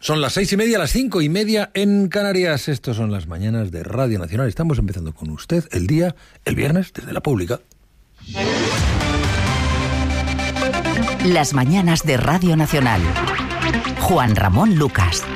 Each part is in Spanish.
Son las 6:30, las 5:30 en Canarias. Estos son las mañanas de Radio Nacional. Estamos empezando con usted el viernes, desde la Pública. Las mañanas de Radio Nacional. Juan Ramón Lucas.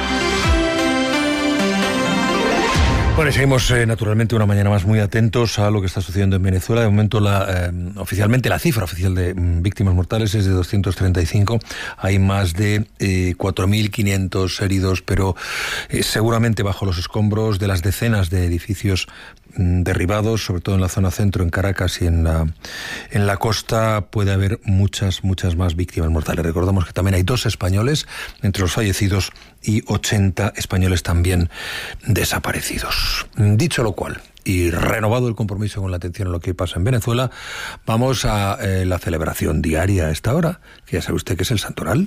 Bueno, y seguimos naturalmente una mañana más muy atentos a lo que está sucediendo en Venezuela. De momento, oficialmente la cifra oficial de víctimas mortales es de 235. Hay más de 4.500 heridos, pero seguramente bajo los escombros de las decenas de edificios derribados, sobre todo en la zona centro, en Caracas y en la costa, puede haber muchas más víctimas mortales. Recordamos que también hay 2 españoles entre los fallecidos y 80 españoles también desaparecidos. Dicho lo cual, y renovado el compromiso con la atención a lo que pasa en Venezuela, vamos a la celebración diaria a esta hora, que ya sabe usted que es el Santoral.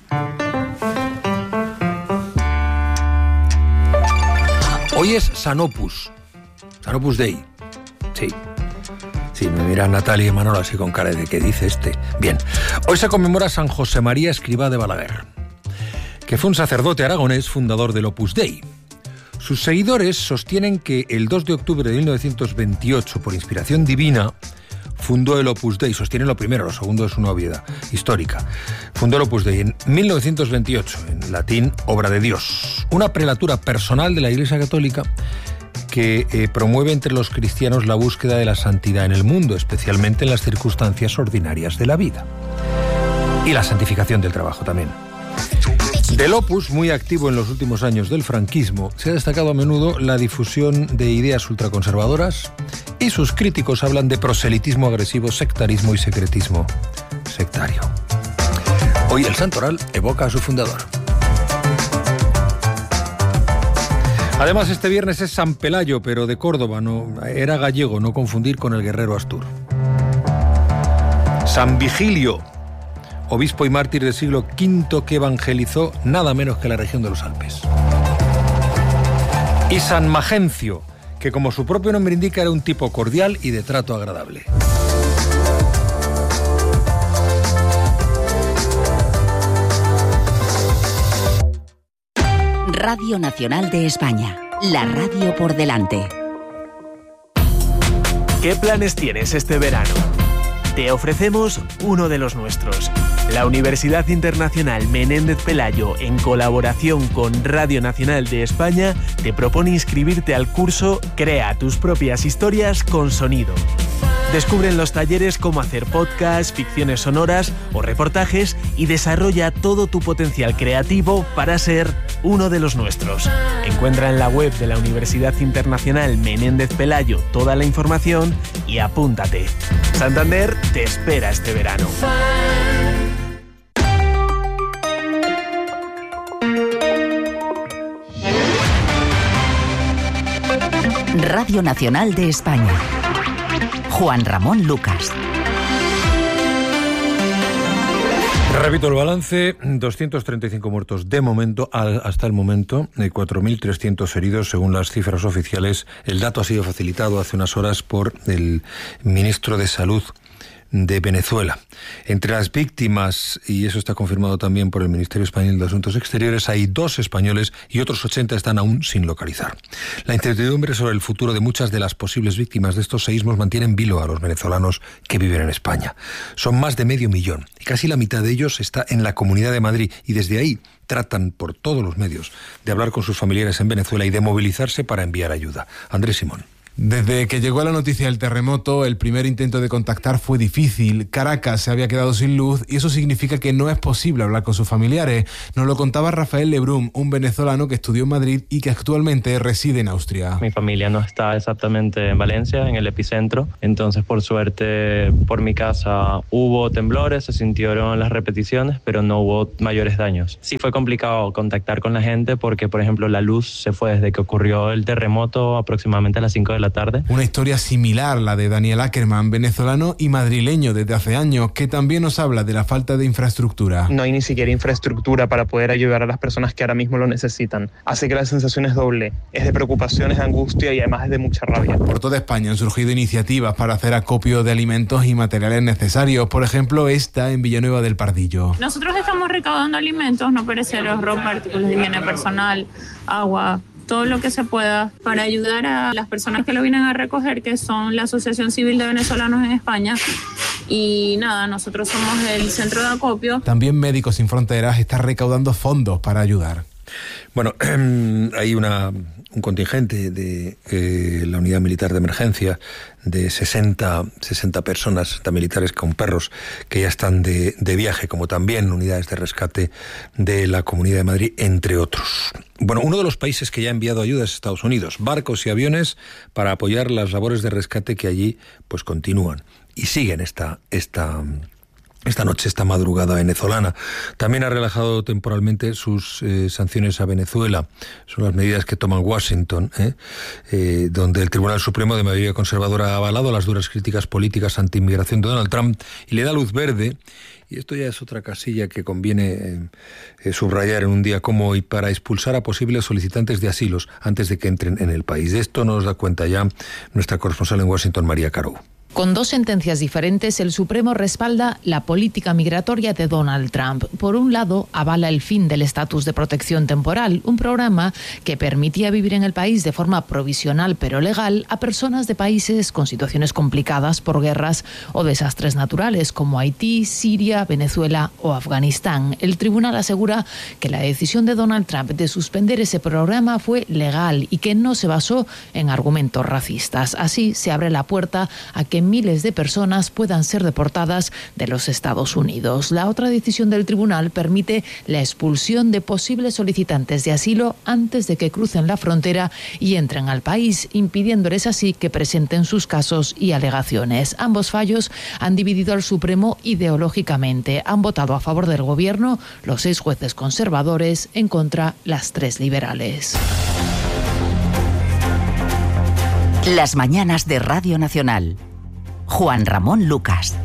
Hoy es San Opus Dei. Sí, me mira Natalia y Manolo así con cara de ¿qué dice este? Bien, hoy se conmemora San José María Escrivá de Balaguer, que fue un sacerdote aragonés fundador del Opus Dei. Sus seguidores sostienen que el 2 de octubre de 1928, por inspiración divina, fundó el Opus Dei. Sostienen lo primero, lo segundo es una obviedad histórica. Fundó el Opus Dei en 1928, en latín, obra de Dios. Una prelatura personal de la Iglesia Católica que promueve entre los cristianos la búsqueda de la santidad en el mundo, especialmente en las circunstancias ordinarias de la vida. Y la santificación del trabajo también. Del Opus, muy activo en los últimos años del franquismo, se ha destacado a menudo la difusión de ideas ultraconservadoras, y sus críticos hablan de proselitismo agresivo, sectarismo y secretismo sectario. Hoy el Santoral evoca a su fundador. Además, este viernes es San Pelayo, pero de Córdoba, era gallego, no confundir con el guerrero Astur. San Vigilio, obispo y mártir del siglo V que evangelizó nada menos que la región de los Alpes. Y San Magencio, que como su propio nombre indica era un tipo cordial y de trato agradable. Radio Nacional de España, la radio por delante. ¿Qué planes tienes este verano? Te ofrecemos uno de los nuestros. La Universidad Internacional Menéndez Pelayo, en colaboración con Radio Nacional de España, te propone inscribirte al curso Crea tus propias historias con sonido. Descubre en los talleres cómo hacer podcasts, ficciones sonoras o reportajes y desarrolla todo tu potencial creativo para ser uno de los nuestros. Encuentra en la web de la Universidad Internacional Menéndez Pelayo toda la información y apúntate. Santander te espera este verano. Radio Nacional de España. Juan Ramón Lucas. Repito el balance, 235 muertos de momento, hasta el momento, 4.300 heridos según las cifras oficiales. El dato ha sido facilitado hace unas horas por el ministro de Salud de Venezuela. Entre las víctimas, y eso está confirmado también por el Ministerio Español de Asuntos Exteriores, hay 2 españoles y otros 80 están aún sin localizar. La incertidumbre sobre el futuro de muchas de las posibles víctimas de estos seísmos mantiene en vilo a los venezolanos que viven en España. Son más de 500.000 y casi la mitad de ellos está en la Comunidad de Madrid, y desde ahí tratan por todos los medios de hablar con sus familiares en Venezuela y de movilizarse para enviar ayuda. Andrés Simón. Desde que llegó la noticia del terremoto, el primer intento de contactar fue difícil. Caracas se había quedado sin luz y eso significa que no es posible hablar con sus familiares. Nos lo contaba Rafael Lebrun, un venezolano que estudió en Madrid y que actualmente reside en Austria. Mi familia no está exactamente en Valencia, en el epicentro. Entonces, por suerte, por mi casa hubo temblores, se sintieron las repeticiones, pero no hubo mayores daños. Sí fue complicado contactar con la gente porque, por ejemplo, la luz se fue desde que ocurrió el terremoto aproximadamente a las 5 de la tarde. Una historia similar, la de Daniel Ackerman, venezolano y madrileño desde hace años, que también nos habla de la falta de infraestructura. No hay ni siquiera infraestructura para poder ayudar a las personas que ahora mismo lo necesitan. Así que la sensación es doble, es de preocupación, es de angustia y además es de mucha rabia. Por toda España han surgido iniciativas para hacer acopio de alimentos y materiales necesarios. Por ejemplo, esta en Villanueva del Pardillo. Nosotros estamos recaudando alimentos no perecederos, ropa, artículos de higiene personal, agua, todo lo que se pueda para ayudar a las personas que lo vienen a recoger, que son la Asociación Civil de Venezolanos en España. Y nada, nosotros somos el centro de acopio. También Médicos Sin Fronteras está recaudando fondos para ayudar. Bueno, hay un contingente de la Unidad Militar de Emergencia de 60 personas, 60 militares con perros que ya están de viaje, como también unidades de rescate de la Comunidad de Madrid, entre otros. Bueno, uno de los países que ya ha enviado ayuda es Estados Unidos, barcos y aviones para apoyar las labores de rescate que allí pues continúan y siguen esta noche, esta madrugada venezolana. También ha relajado temporalmente sus sanciones a Venezuela. Son las medidas que toma Washington, donde el Tribunal Supremo de mayoría conservadora ha avalado las duras críticas políticas anti-inmigración de Donald Trump y le da luz verde. Y esto ya es otra casilla que conviene subrayar en un día como hoy para expulsar a posibles solicitantes de asilos antes de que entren en el país. De esto nos da cuenta ya nuestra corresponsal en Washington, María Caro. Con dos sentencias diferentes, el Supremo respalda la política migratoria de Donald Trump. Por un lado, avala el fin del estatus de protección temporal, un programa que permitía vivir en el país de forma provisional pero legal a personas de países con situaciones complicadas por guerras o desastres naturales como Haití, Siria, Venezuela o Afganistán. El tribunal asegura que la decisión de Donald Trump de suspender ese programa fue legal y que no se basó en argumentos racistas. Así se abre la puerta a que miles de personas puedan ser deportadas de los Estados Unidos. La otra decisión del tribunal permite la expulsión de posibles solicitantes de asilo antes de que crucen la frontera y entren al país, impidiéndoles así que presenten sus casos y alegaciones. Ambos fallos han dividido al Supremo ideológicamente. Han votado a favor del gobierno los 6 jueces conservadores, en contra las 3 liberales. Las mañanas de Radio Nacional. Juan Ramón Lucas.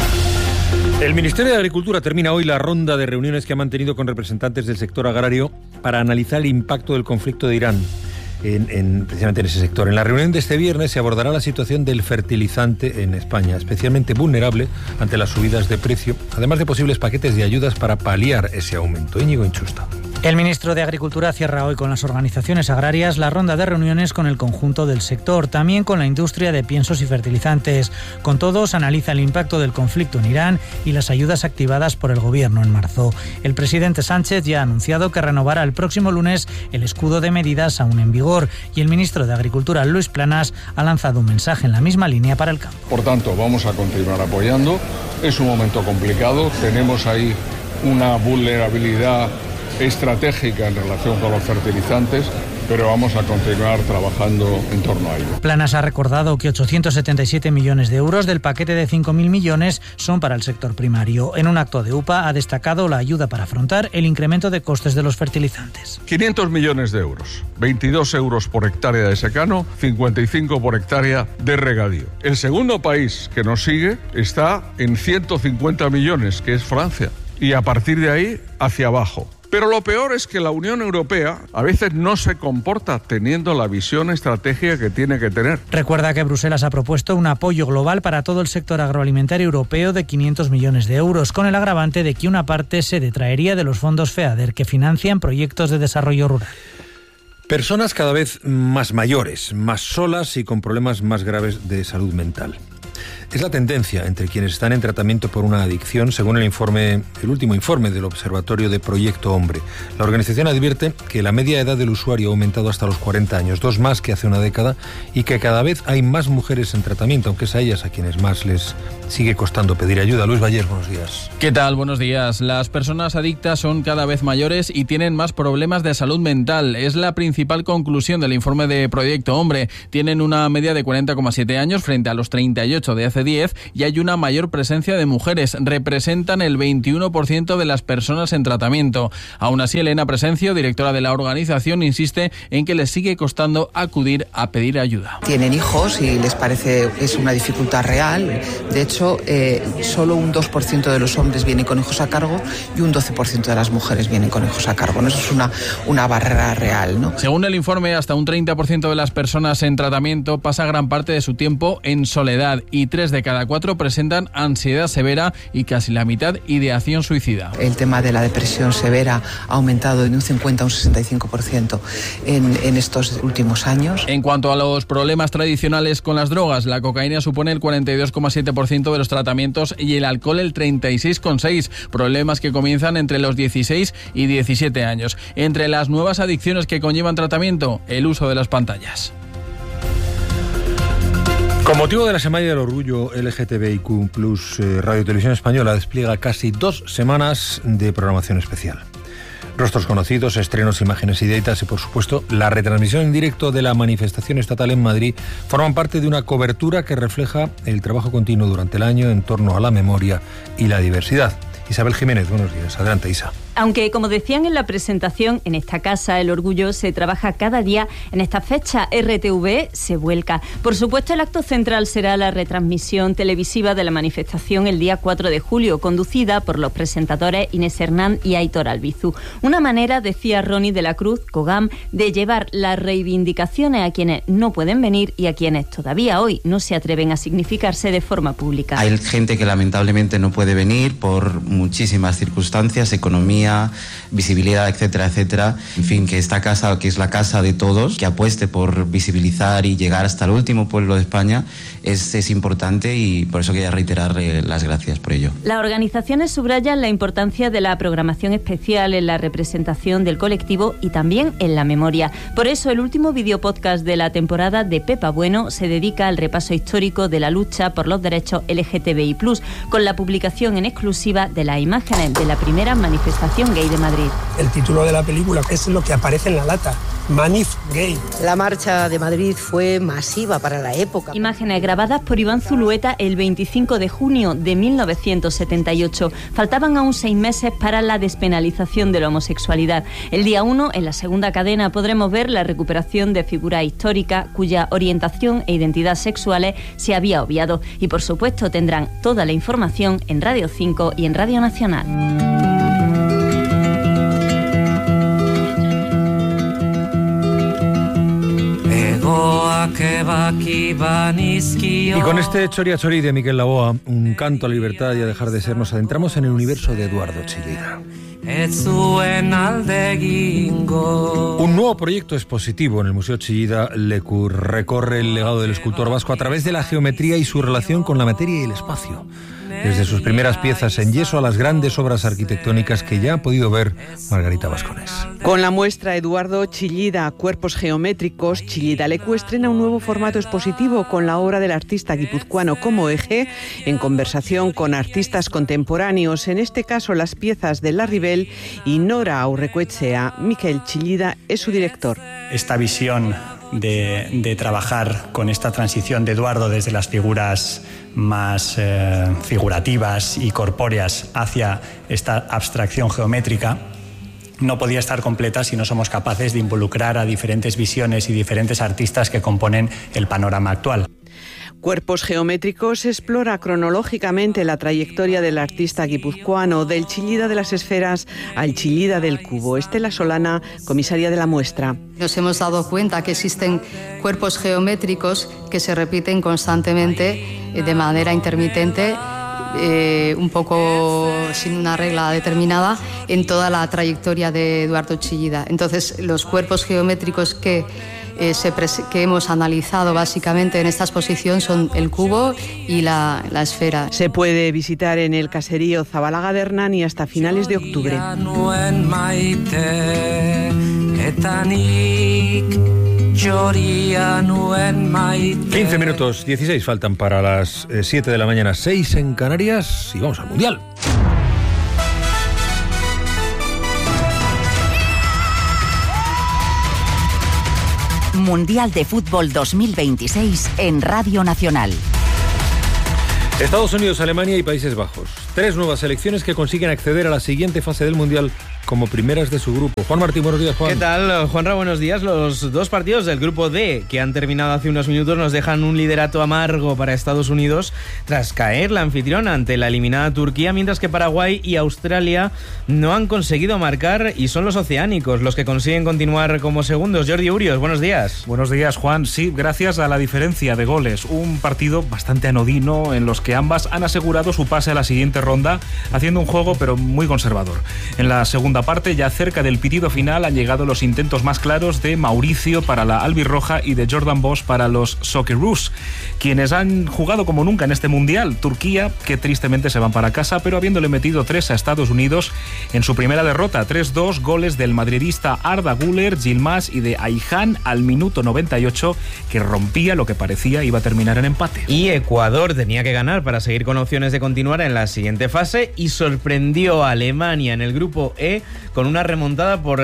El Ministerio de Agricultura termina hoy la ronda de reuniones que ha mantenido con representantes del sector agrario para analizar el impacto del conflicto de Irán precisamente en ese sector. En la reunión de este viernes se abordará la situación del fertilizante en España, especialmente vulnerable ante las subidas de precio, además de posibles paquetes de ayudas para paliar ese aumento. Íñigo Inchusta. El ministro de Agricultura cierra hoy con las organizaciones agrarias la ronda de reuniones con el conjunto del sector, también con la industria de piensos y fertilizantes. Con todos analiza el impacto del conflicto en Irán y las ayudas activadas por el gobierno en marzo. El presidente Sánchez ya ha anunciado que renovará el próximo lunes el escudo de medidas aún en vigor y el ministro de Agricultura, Luis Planas, ha lanzado un mensaje en la misma línea para el campo. Por tanto, vamos a continuar apoyando. Es un momento complicado, tenemos ahí una vulnerabilidad estratégica en relación con los fertilizantes, pero vamos a continuar trabajando en torno a ello. Planas ha recordado que 877 millones de euros del paquete de 5.000 millones son para el sector primario. En un acto de UPA ha destacado la ayuda para afrontar el incremento de costes de los fertilizantes. 500 millones de euros, 22 euros por hectárea de secano, 55 por hectárea de regadío. El segundo país que nos sigue está en 150 millones, que es Francia, y a partir de ahí hacia abajo. Pero lo peor es que la Unión Europea a veces no se comporta teniendo la visión estratégica que tiene que tener. Recuerda que Bruselas ha propuesto un apoyo global para todo el sector agroalimentario europeo de 500 millones de euros, con el agravante de que una parte se detraería de los fondos FEADER que financian proyectos de desarrollo rural. Personas cada vez más mayores, más solas y con problemas más graves de salud mental. Es la tendencia entre quienes están en tratamiento por una adicción, según el último informe del Observatorio de Proyecto Hombre. La organización advierte que la media edad del usuario ha aumentado hasta los 40 años, 2 más que hace una década, y que cada vez hay más mujeres en tratamiento, aunque es a ellas a quienes más les sigue costando pedir ayuda. Luis Vallés, buenos días. ¿Qué tal? Buenos días. Las personas adictas son cada vez mayores y tienen más problemas de salud mental. Es la principal conclusión del informe de Proyecto Hombre. Tienen una media de 40,7 años frente a los 38 caso de hace 10 y hay una mayor presencia de mujeres. Representan el 21% de las personas en tratamiento. Aún así, Elena Presencio, directora de la organización, insiste en que les sigue costando acudir a pedir ayuda. Tienen hijos y les parece que es una dificultad real. De hecho, solo un 2% de los hombres vienen con hijos a cargo y un 12% de las mujeres vienen con hijos a cargo. ¿No? Eso es una barrera real, ¿no? Según el informe, hasta un 30% de las personas en tratamiento pasa gran parte de su tiempo en soledad y 3 de cada 4 presentan ansiedad severa y casi la mitad ideación suicida. El tema de la depresión severa ha aumentado de un 50 a un 65% en estos últimos años. En cuanto a los problemas tradicionales con las drogas, la cocaína supone el 42,7% de los tratamientos y el alcohol el 36,6%, problemas que comienzan entre los 16 y 17 años. Entre las nuevas adicciones que conllevan tratamiento, el uso de las pantallas. Con motivo de la Semana del Orgullo LGTBIQ+, Radio y Televisión Española despliega casi 2 semanas de programación especial. Rostros conocidos, estrenos, imágenes inéditas y, por supuesto, la retransmisión en directo de la manifestación estatal en Madrid forman parte de una cobertura que refleja el trabajo continuo durante el año en torno a la memoria y la diversidad. Isabel Jiménez, buenos días. Adelante, Isa. Aunque, como decían en la presentación, en esta casa El Orgullo se trabaja cada día, en esta fecha RTV se vuelca. Por supuesto, el acto central será la retransmisión televisiva de la manifestación el día 4 de julio, conducida por los presentadores Inés Hernán y Aitor Albizu. Una manera, decía Ronnie de la Cruz, Cogam, de llevar las reivindicaciones a quienes no pueden venir y a quienes todavía hoy no se atreven a significarse de forma pública. Hay gente que lamentablemente no puede venir por muchísimas circunstancias, economía, visibilidad, etcétera, etcétera. En fin, que esta casa, que es la casa de todos, que apueste por visibilizar y llegar hasta el último pueblo de España, es importante y por eso quería reiterar las gracias por ello. Las organizaciones subrayan la importancia de la programación especial en la representación del colectivo y también en la memoria. Por eso, el último videopodcast de la temporada de Pepa Bueno se dedica al repaso histórico de la lucha por los derechos LGTBI+, con la publicación en exclusiva de las imágenes de la primera manifestación gay de Madrid. El título de la película es lo que aparece en la lata, Manif Gay. La marcha de Madrid fue masiva para la época. Imágenes grabadas por Iván Zulueta el 25 de junio de 1978. Faltaban aún 6 meses para la despenalización de la homosexualidad. El día 1, en la segunda cadena, podremos ver la recuperación de figuras históricas cuya orientación e identidad sexuales se había obviado. Y, por supuesto, tendrán toda la información en Radio 5 y en Radio Nacional. Y con este Choria Chori de Miquel Laboa, un canto a la libertad y a dejar de ser, nos adentramos en el universo de Eduardo Chillida. Un nuevo proyecto expositivo en el Museo Chillida Leku recorre el legado del escultor vasco a través de la geometría y su relación con la materia y el espacio. Desde sus primeras piezas en yeso a las grandes obras arquitectónicas que ya ha podido ver Margarita Vascones. Con la muestra Eduardo Chillida, Cuerpos Geométricos, Chillida Leku estrena un nuevo formato expositivo con la obra del artista guipuzcoano como eje, en conversación con artistas contemporáneos, en este caso las piezas de Larribel y Nora Aurrecoetxea. Miquel Chillida es su director. Esta visión de trabajar con esta transición de Eduardo desde las figuras más figurativas y corpóreas hacia esta abstracción geométrica no podía estar completa si no somos capaces de involucrar a diferentes visiones y diferentes artistas que componen el panorama actual. Cuerpos Geométricos explora cronológicamente la trayectoria del artista guipuzcoano, del Chillida de las esferas al Chillida del cubo. Estela Solana, comisaria de la muestra. Nos hemos dado cuenta que existen cuerpos geométricos que se repiten constantemente de manera intermitente, un poco sin una regla determinada, en toda la trayectoria de Eduardo Chillida. Entonces, los cuerpos geométricos que hemos analizado básicamente en esta exposición son el cubo y la esfera. Se puede visitar en el caserío Zabalaga de Hernani hasta finales de octubre. 15 minutos, 16 faltan para las 7 de la mañana, 6 en Canarias y vamos al Mundial. Mundial de Fútbol 2026 en Radio Nacional. Estados Unidos, Alemania y Países Bajos. 3 nuevas selecciones que consiguen acceder a la siguiente fase del Mundial como primeras de su grupo. Juan Martín, buenos días, Juan. ¿Qué tal, Juanra? Buenos días. Los 2 partidos del grupo D que han terminado hace unos minutos nos dejan un liderato amargo para Estados Unidos tras caer la anfitriona ante la eliminada Turquía, mientras que Paraguay y Australia no han conseguido marcar y son los oceánicos los que consiguen continuar como segundos. Jordi Urios, buenos días. Buenos días, Juan. Sí, gracias a la diferencia de goles. Un partido bastante anodino en los que ambas han asegurado su pase a la siguiente ronda, haciendo un juego pero muy conservador. En la segunda parte, ya cerca del pitido final, han llegado los intentos más claros de Mauricio para la albirroja y de Jordan Bosch para los Socceroos, quienes han jugado como nunca en este Mundial. Turquía, que tristemente se van para casa, pero habiéndole metido 3 a Estados Unidos en su primera derrota. 3-2, goles del madridista Arda Güler, Yilmaz y de Ayhan al minuto 98, que rompía lo que parecía iba a terminar en empate. Y Ecuador tenía que ganar para seguir con opciones de continuar en la siguiente fase y sorprendió a Alemania en el grupo E con una remontada por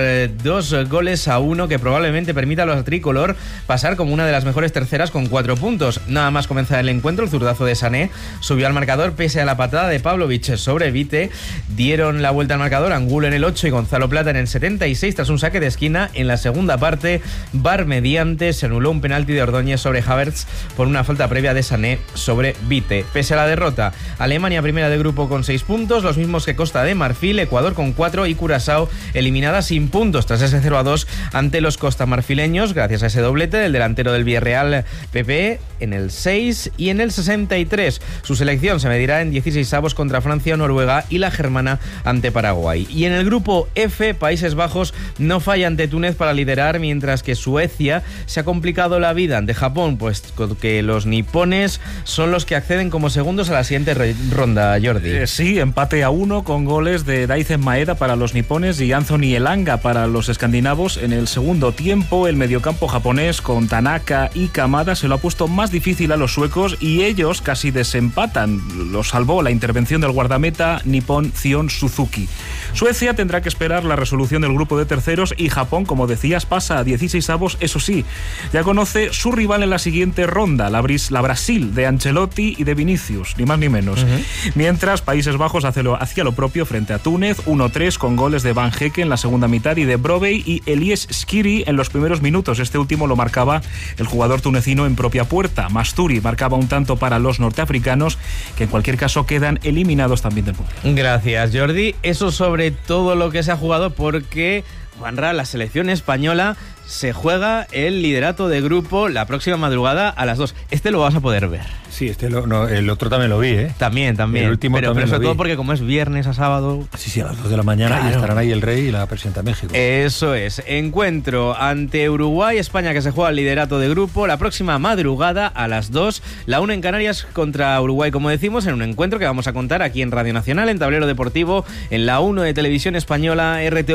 2-1 que probablemente permita a los tricolor pasar como una de las mejores terceras con 4 puntos. Nada más comenzar el encuentro, el zurdazo de Sané subió al marcador pese a la patada de Pavlovic sobre Vite. Dieron la vuelta al marcador Angulo en el 8 y Gonzalo Plata en el 76 tras un saque de esquina. En la segunda parte, VAR mediante, se anuló un penalti de Ordóñez sobre Havertz por una falta previa de Sané sobre Vite. Pese a la derrota, Alemania primera de grupo con 6 puntos, los mismos que Costa de Marfil, Ecuador con 4 y Curazao eliminada sin puntos tras ese 0-2 ante los costamarfileños, gracias a ese doblete del delantero del Villarreal Pepe en el 6 y en el 63. Su selección se medirá en 16avos contra Francia o Noruega y la germana ante Paraguay. Y en el grupo F, Países Bajos no falla ante Túnez para liderar, mientras que Suecia se ha complicado la vida ante Japón, pues que los nipones son los que acceden como segundos a la siguiente ronda, Jordi. Sí, empate a 1 con goles de Daizen Maeda para los nipones y Anthony Elanga para los escandinavos. En el segundo tiempo, el mediocampo japonés con Tanaka y Kamada se lo ha puesto más difícil a los suecos y ellos casi desempatan. Lo salvó la intervención del guardameta nipón Zion Suzuki. Suecia tendrá que esperar la resolución del grupo de terceros y Japón, como decías, pasa a 16avos. Eso sí, ya conoce su rival en la siguiente ronda, la Brasil de Ancelotti y de Vinicius, ni más ni menos. Mientras Países Bajos hacía lo propio frente a Túnez, 1-3 con goles de Van Hecke en la segunda mitad y de Brovey y Elies Skiri en los primeros minutos. Este último lo marcaba el jugador tunecino en propia puerta. Masturi marcaba un tanto para los norteafricanos, que en cualquier caso quedan eliminados también del Mundial. Gracias, Jordi. Eso sobre todo lo que se ha jugado, porque Juanra, la selección española se juega el liderato de grupo la próxima madrugada a las 2. Este lo vas a poder ver. Sí, el otro también lo vi, ¿eh? También. El último pero también sobre lo todo vi. Porque como es viernes a sábado... Sí, a las 2 de la mañana, claro. Y estarán ahí el Rey y la presidenta de México. Eso es. Encuentro ante Uruguay, España, que se juega el liderato de grupo la próxima madrugada a las 2. La 1 en Canarias contra Uruguay, como decimos, en un encuentro que vamos a contar aquí en Radio Nacional, en Tablero Deportivo, en la 1 de Televisión Española,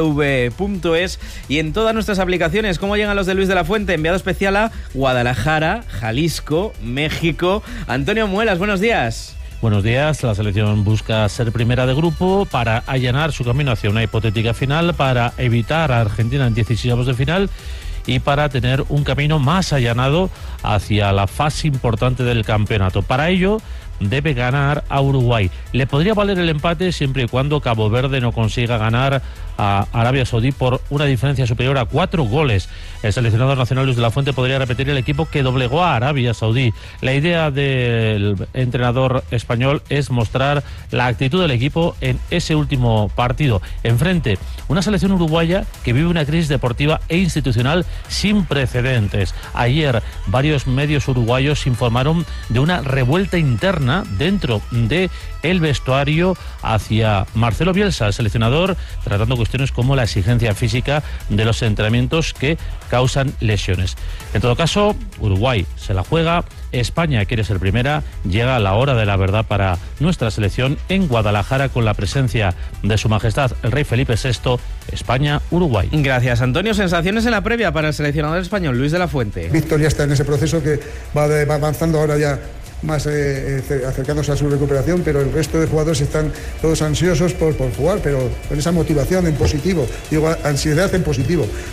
rtv.es y en todas nuestras aplicaciones. ¿Cómo llegan los de Luis de la Fuente? Enviado especial a Guadalajara, Jalisco, México. Antonio Muelas, buenos días. Buenos días. La selección busca ser primera de grupo para allanar su camino hacia una hipotética final, para evitar a Argentina en 16avos de final y para tener un camino más allanado hacia la fase importante del campeonato. Para ello debe ganar a Uruguay. Le podría valer el empate siempre y cuando Cabo Verde no consiga ganar a Arabia Saudí por una diferencia superior a 4 goles. El seleccionador nacional Luis de la Fuente podría repetir el equipo que doblegó a Arabia Saudí. La idea del entrenador español es mostrar la actitud del equipo en ese último partido. Enfrente, una selección uruguaya que vive una crisis deportiva e institucional sin precedentes. Ayer, varios medios uruguayos informaron de una revuelta interna dentro de el vestuario hacia Marcelo Bielsa, el seleccionador, tratando cuestiones como la exigencia física de los entrenamientos que causan lesiones. En todo caso, Uruguay se la juega, España quiere ser primera, llega la hora de la verdad para nuestra selección en Guadalajara con la presencia de Su Majestad el Rey Felipe VI, España-Uruguay. Gracias, Antonio. Sensaciones en la previa para el seleccionador español, Luis de la Fuente. Víctor ya está en ese proceso que va avanzando ahora ya más acercándose a su recuperación, pero el resto de jugadores están todos ansiosos por jugar, pero con esa motivación en positivo, digo, ansiedad en positivo.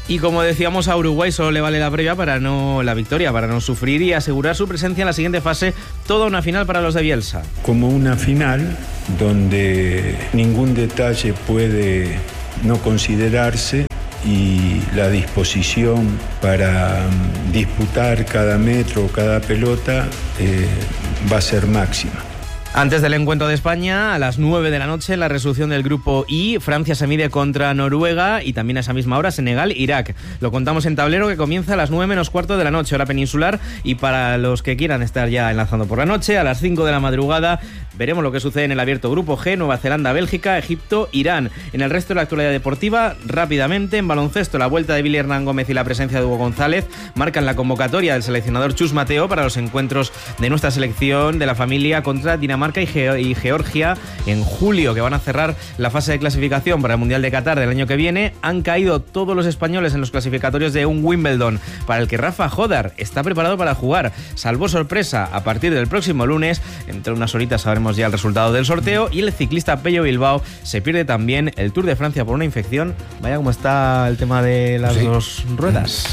Y como decíamos, a Uruguay solo le vale la previa la victoria, para no sufrir y asegurar su presencia en la siguiente fase, toda una final para los de Bielsa. Como una final donde ningún detalle puede no considerarse y la disposición para disputar cada metro o cada pelota va a ser máxima. Antes del encuentro de España, a las 9 de la noche, la resolución del grupo I, Francia se mide contra Noruega y también a esa misma hora Senegal, Irak. Lo contamos en tablero, que comienza a las 9 menos cuarto de la noche, hora peninsular, y para los que quieran estar ya enlazando por la noche, a las 5 de la madrugada veremos lo que sucede en el abierto grupo G, Nueva Zelanda, Bélgica, Egipto, Irán. En el resto de la actualidad deportiva, rápidamente, en baloncesto, la vuelta de Billy Hernán Gómez y la presencia de Hugo González marcan la convocatoria del seleccionador Chus Mateo para los encuentros de nuestra selección de la familia contra Dinamarca y Georgia en julio, que van a cerrar la fase de clasificación para el Mundial de Qatar del año que viene. Han caído todos los españoles en los clasificatorios de un Wimbledon para el que Rafa Jodar está preparado para jugar. Salvo sorpresa, a partir del próximo lunes, entre unas horitas sabremos ya el resultado del sorteo, y el ciclista Pello Bilbao se pierde también el Tour de Francia por una infección. Vaya cómo está el tema de las dos ruedas.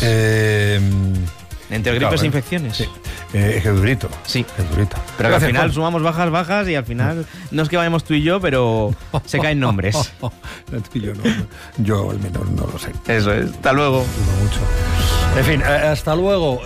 Entre gripes e infecciones. Sí. Es que durito. Sí. Es durito. Pero que al final sumamos bajas y al final no es que vayamos tú y yo, pero se caen nombres. No, tú y yo no. Yo al menos no lo sé. Eso es. Hasta luego. Mucho. En fin, hasta luego.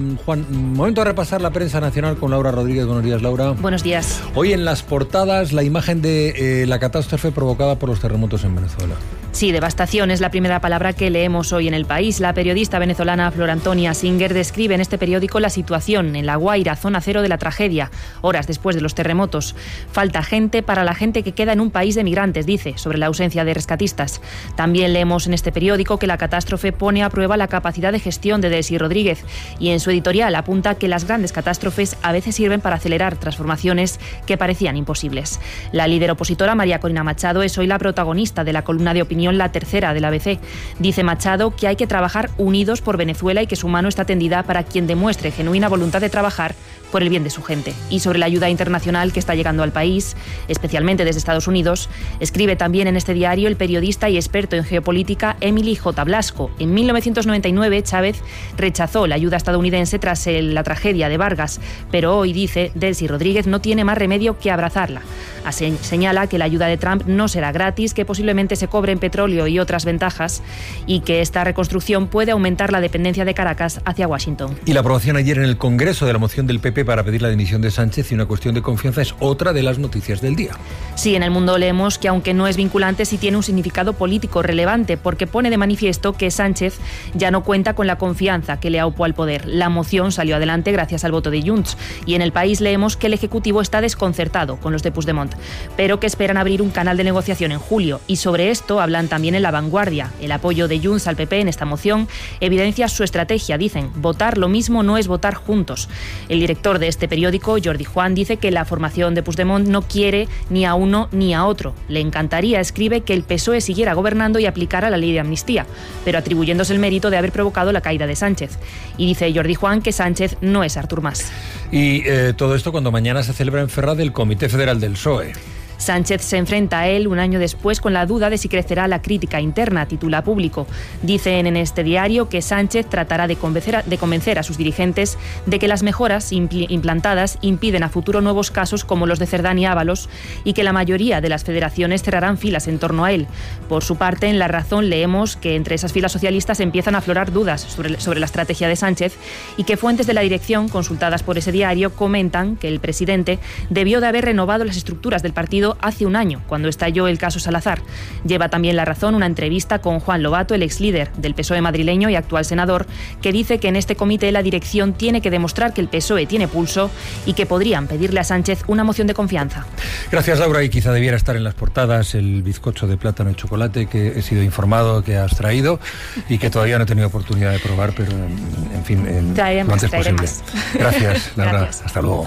Juan, momento de repasar la prensa nacional con Laura Rodríguez. Buenos días, Laura. Buenos días. Hoy en las portadas la imagen de la catástrofe provocada por los terremotos en Venezuela. Sí, devastación es la primera palabra que leemos hoy en El País. La periodista venezolana Flor Antonia Singer describe en este periódico la situación en La Guaira, zona cero de la tragedia, horas después de los terremotos. Falta gente para la gente que queda en un país de migrantes, dice, sobre la ausencia de rescatistas. También leemos en este periódico que la catástrofe pone a prueba la capacidad de gestión de Delcy Rodríguez, y en su editorial apunta que las grandes catástrofes a veces sirven para acelerar transformaciones que parecían imposibles. La líder opositora María Corina Machado es hoy la protagonista de la columna de opinión La Tercera de la ABC. Dice Machado que hay que trabajar unidos por Venezuela y que su mano está tendida para quien demuestre genuina voluntad de trabajar por el bien de su gente. Y sobre la ayuda internacional que está llegando al país, especialmente desde Estados Unidos, escribe también en este diario el periodista y experto en geopolítica Emily J. Blasco. En 1999, Chávez rechazó la ayuda estadounidense tras la tragedia de Vargas, pero hoy, dice, Delcy Rodríguez no tiene más remedio que abrazarla. Señala que la ayuda de Trump no será gratis, que posiblemente se cobre en petróleo y otras ventajas, y que esta reconstrucción puede aumentar la dependencia de Caracas hacia Washington. Y la aprobación ayer en el Congreso de la moción del PP para pedir la dimisión de Sánchez y una cuestión de confianza es otra de las noticias del día. Sí, en El Mundo leemos que aunque no es vinculante, sí tiene un significado político relevante, porque pone de manifiesto que Sánchez ya no cuenta con la confianza que le aupó al poder. La moción salió adelante gracias al voto de Junts, y en El País leemos que el Ejecutivo está desconcertado con los de Puigdemont, pero que esperan abrir un canal de negociación en julio, y sobre esto hablan también en La Vanguardia. El apoyo de Junts al PP en esta moción evidencia su estrategia, dicen, votar lo mismo no es votar juntos. El director de este periódico, Jordi Juan, dice que la formación de Puigdemont no quiere ni a uno ni a otro. Le encantaría, escribe, que el PSOE siguiera gobernando y aplicara la ley de amnistía, pero atribuyéndose el mérito de haber provocado la caída de Sánchez. Y dice Jordi Juan que Sánchez no es Artur Mas. Y todo esto cuando mañana se celebra en Ferraz el Comité Federal del PSOE. Sánchez se enfrenta a él un año después con la duda de si crecerá la crítica interna, titula Público. Dicen en este diario que Sánchez tratará de convencer a sus dirigentes de que las mejoras implantadas impiden a futuro nuevos casos como los de Cerdán y Ábalos, y que la mayoría de las federaciones cerrarán filas en torno a él. Por su parte, en La Razón leemos que entre esas filas socialistas empiezan a aflorar dudas sobre la estrategia de Sánchez, y que fuentes de la dirección consultadas por ese diario comentan que el presidente debió de haber renovado las estructuras del partido hace un año, cuando estalló el caso Salazar. Lleva también La Razón una entrevista con Juan Lobato, el ex líder del PSOE madrileño y actual senador, que dice que en este comité la dirección tiene que demostrar que el PSOE tiene pulso y que podrían pedirle a Sánchez una moción de confianza. Gracias, Laura, y quizá debiera estar en las portadas el bizcocho de plátano y chocolate que he sido informado que has traído y que todavía no he tenido oportunidad de probar, pero en fin, lo antes posible. Gracias, Laura. Gracias. Hasta luego.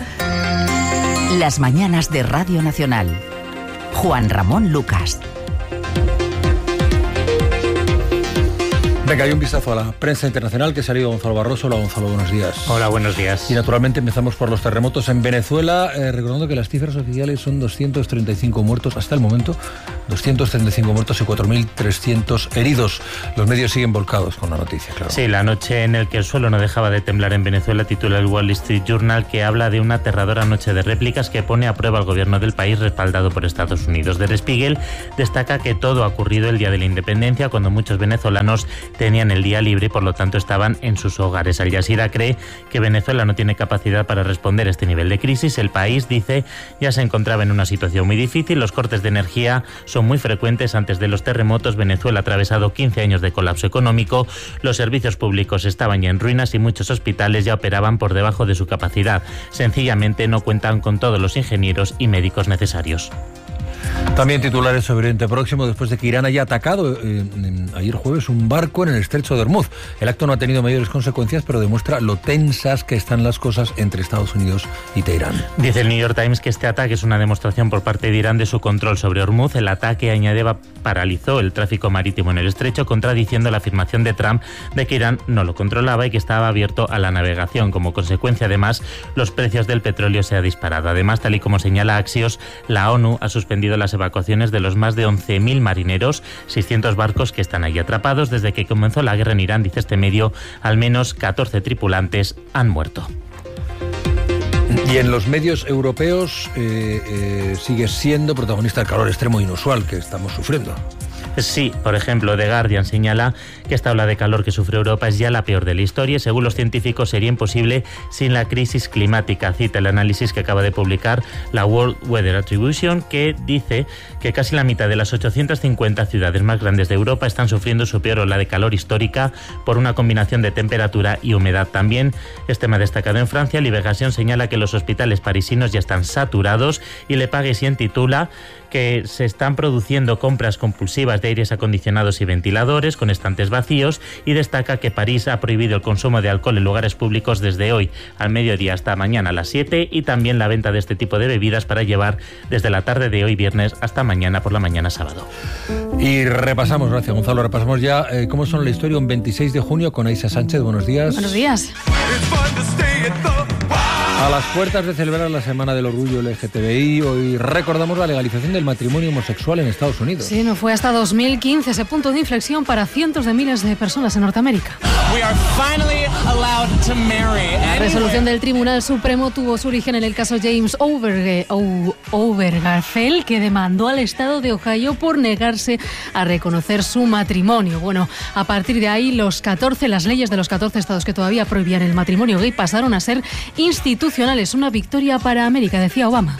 Las mañanas de Radio Nacional. Juan Ramón Lucas. Venga, hay un vistazo a la prensa internacional que ha salido Gonzalo Barroso. Hola Gonzalo, buenos días. Hola, buenos días. Y naturalmente empezamos por los terremotos en Venezuela, recordando que las cifras oficiales son 235 muertos hasta el momento, 235 muertos y 4.300 heridos. Los medios siguen volcados con la noticia, claro. Sí, la noche en la que el suelo no dejaba de temblar en Venezuela titula el Wall Street Journal, que habla de una aterradora noche de réplicas que pone a prueba al gobierno del país respaldado por Estados Unidos. Der Spiegel destaca que todo ha ocurrido el día de la independencia, cuando muchos venezolanos tenían el día libre y por lo tanto estaban en sus hogares. Al Jazeera cree que Venezuela no tiene capacidad para responder a este nivel de crisis. El país, dice, ya se encontraba en una situación muy difícil. Los cortes de energía son muy frecuentes antes de los terremotos. Venezuela ha atravesado 15 años de colapso económico. Los servicios públicos estaban ya en ruinas y muchos hospitales ya operaban por debajo de su capacidad. Sencillamente no cuentan con todos los ingenieros y médicos necesarios. También titulares sobre Oriente Próximo después de que Irán haya atacado ayer jueves un barco en el estrecho de Hormuz. El acto no ha tenido mayores consecuencias, pero demuestra lo tensas que están las cosas entre Estados Unidos y Teherán. Dice el New York Times que este ataque es una demostración por parte de Irán de su control sobre Hormuz. El ataque, añade, paralizó el tráfico marítimo en el estrecho, contradiciendo la afirmación de Trump de que Irán no lo controlaba y que estaba abierto a la navegación. Como consecuencia, además, los precios del petróleo se han disparado. Además, tal y como señala Axios, la ONU ha suspendido las evacuaciones de los más de 11.000 marineros, 600 barcos que están allí atrapados. Desde que comenzó la guerra en Irán, dice este medio, al menos 14 tripulantes han muerto. Y en los medios europeos sigue siendo protagonista el calor extremo inusual que estamos sufriendo. Sí, por ejemplo, The Guardian señala que esta ola de calor que sufre Europa es ya la peor de la historia. Según los científicos, sería imposible sin la crisis climática. Cita el análisis que acaba de publicar la World Weather Attribution, que dice que casi la mitad de las 850 ciudades más grandes de Europa están sufriendo su peor ola de calor histórica por una combinación de temperatura y humedad. También es tema destacado en Francia. Libération señala que los hospitales parisinos ya están saturados y Le Parisien titula que se están produciendo compras compulsivas de aires acondicionados y ventiladores con estantes vacíos, y destaca que París ha prohibido el consumo de alcohol en lugares públicos desde hoy al mediodía hasta mañana a las 7, y también la venta de este tipo de bebidas para llevar desde la tarde de hoy viernes hasta mañana por la mañana sábado. Y repasamos, gracias Gonzalo, repasamos ya cómo son la historia un 26 de junio con Aisa Sánchez. Buenos días. Buenos días. A las puertas de celebrar la Semana del Orgullo LGTBI, hoy recordamos la legalización del matrimonio homosexual en Estados Unidos. Sí, no fue hasta 2015 ese punto de inflexión para cientos de miles de personas en Norteamérica. La resolución del Tribunal Supremo tuvo su origen en el caso James Obergefell, que demandó al estado de Ohio por negarse a reconocer su matrimonio. Bueno, a partir de ahí, las leyes de los 14 estados que todavía prohibían el matrimonio gay pasaron a ser institucionales. Una victoria para América, decía Obama.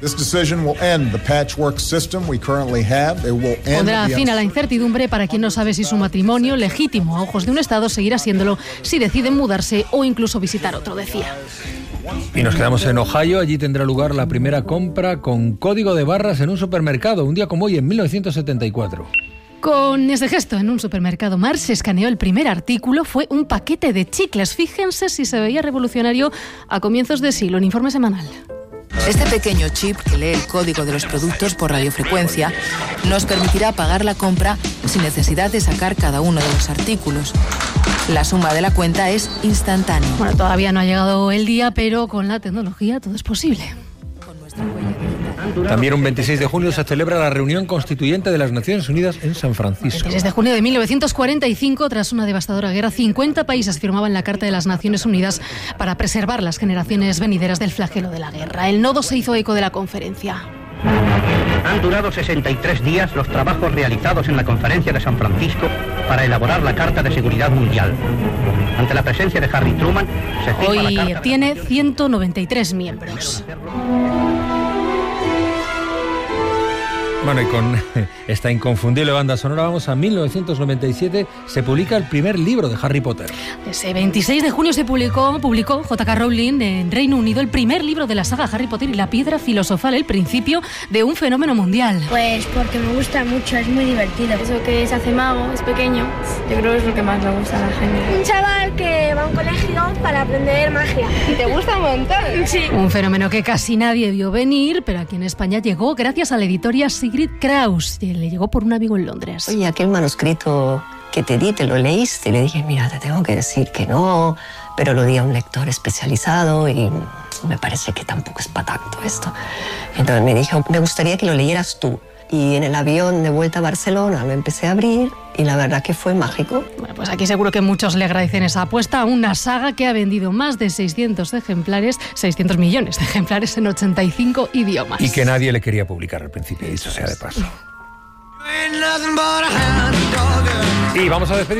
Pondrá fin a la incertidumbre para quien no sabe si su matrimonio, legítimo a ojos de un Estado, seguirá siéndolo si deciden mudarse o incluso visitar otro, decía. Y nos quedamos en Ohio. Allí tendrá lugar la primera compra con código de barras en un supermercado, un día como hoy en 1974. Con ese gesto, en un supermercado Mars se escaneó el primer artículo. Fue un paquete de chicles. Fíjense si se veía revolucionario a comienzos de siglo, en Informe Semanal. Este pequeño chip que lee el código de los productos por radiofrecuencia nos permitirá pagar la compra sin necesidad de sacar cada uno de los artículos. La suma de la cuenta es instantánea. Bueno, todavía no ha llegado el día, pero con la tecnología todo es posible. También un 26 de junio se celebra la reunión constituyente de las Naciones Unidas en San Francisco. 26 de junio de 1945, tras una devastadora guerra, 50 países firmaban la Carta de las Naciones Unidas para preservar las generaciones venideras del flagelo de la guerra. El nodo se hizo eco de la conferencia. Han durado 63 días los trabajos realizados en la Conferencia de San Francisco para elaborar la Carta de Seguridad Mundial. Ante la presencia de Harry Truman, se firma la Carta. Hoy tiene 193 miembros. Bueno, y con esta inconfundible banda sonora vamos a 1997, se publica el primer libro de Harry Potter. Ese 26 de junio se publicó J.K. Rowling en Reino Unido el primer libro de la saga Harry Potter y la piedra filosofal, el principio de un fenómeno mundial. Pues porque me gusta mucho, es muy divertido. Eso que se hace mago, es pequeño, yo creo que es lo que más me gusta a la gente. Un chaval que va a un colegio para aprender magia. ¿Y te gusta un montón? Sí. Un fenómeno que casi nadie vio venir, pero aquí en España llegó gracias a la editorial Sigrid Kraus. Le llegó por un amigo en Londres. Oye, aquel manuscrito que te di, ¿te lo leíste? Y le dije, mira, te tengo que decir que no, pero lo di a un lector especializado y me parece que tampoco es para tanto esto. Entonces me dijo, me gustaría que lo leyeras tú. Y en el avión de vuelta a Barcelona lo empecé a abrir y la verdad que fue mágico. Bueno, pues aquí seguro que muchos le agradecen esa apuesta a una saga que ha vendido más de 600 millones de ejemplares en 85 idiomas. Y que nadie le quería publicar al principio, dicho sea de paso. Y vamos a despedir.